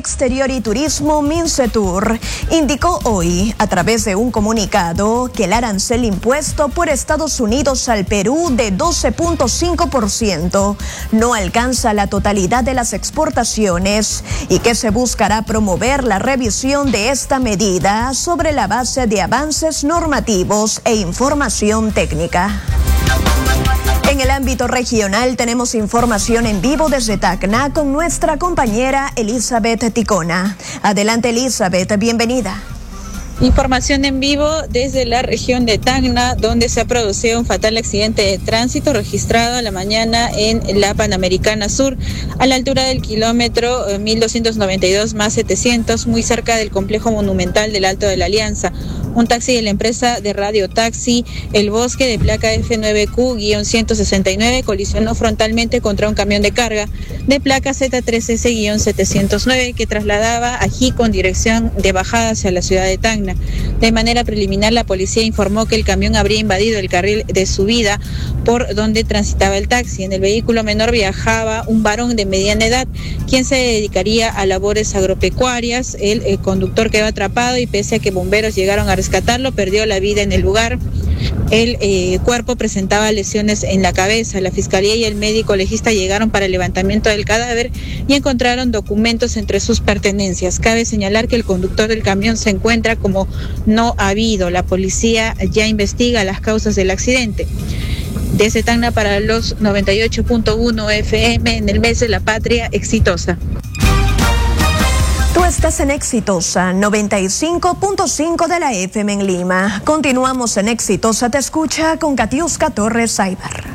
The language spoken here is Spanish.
Exterior y Turismo, Mincetur, indicó hoy a través de un comunicado que el arancel impuesto por Estados Unidos al Perú de 12.5% no alcanza la totalidad de las exportaciones y que se buscará promover la revisión de esta medida sobre la base de avances normativos e información técnica. En el ámbito regional tenemos información en vivo desde Tacna con nuestra compañera Elizabeth Ticona. Adelante, Elizabeth, bienvenida. Información en vivo desde la región de Tacna, donde se ha producido un fatal accidente de tránsito registrado a la mañana en la Panamericana Sur, a la altura del kilómetro 1292 más 700, muy cerca del complejo monumental del Alto de la Alianza. Un taxi de la empresa de Radio Taxi El Bosque de placa F9Q-169 colisionó frontalmente contra un camión de carga de placa Z3S-709 que trasladaba a Jico en dirección de bajada hacia la ciudad de Tacna. De manera preliminar, la policía informó que el camión habría invadido el carril de subida por donde transitaba el taxi. En el vehículo menor viajaba un varón de mediana edad, quien se dedicaría a labores agropecuarias. El conductor quedó atrapado y pese a que bomberos llegaron a rescatarlo, perdió la vida en el lugar. El cuerpo presentaba lesiones en la cabeza. La fiscalía y el médico legista llegaron para el levantamiento del cadáver y encontraron documentos entre sus pertenencias. Cabe señalar que el conductor del camión se encuentra como no habido. La policía ya investiga las causas del accidente. Desde Tacna para los 98.1 FM en el mes de la patria, exitosa. Tú estás en Exitosa 95.5 de la FM en Lima. Continuamos en Exitosa Te Escucha con Katiuska Torres Aybar.